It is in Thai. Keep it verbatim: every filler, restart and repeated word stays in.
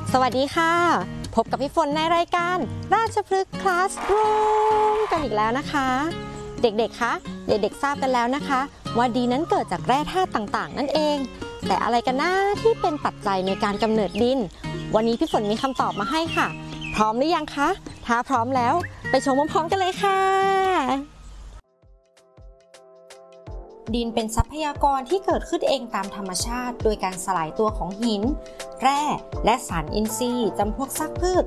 สวัสดีค่ะพบกับพี่ฝนในรายการราชพฤกษ์คลาสรูมกันอีกแล้วนะคะเด็กๆคะเด็กๆทราบกันแล้วนะคะว่าดินนั้นเกิดจากแร่ธาตุต่างๆนั่นเองแต่อะไรกันนะที่เป็นปัจจัยในการกำเนิดดินวันนี้พี่ฝนมีคำตอบมาให้ค่ะพร้อมหรือยังคะถ้าพร้อมแล้วไปชมพร้อมๆกันเลยค่ะดินเป็นทรัพยากรที่เกิดขึ้นเองตามธรรมชาติโดยการสลายตัวของหินแร่และสารอินทรีย์จำพวกซากพืช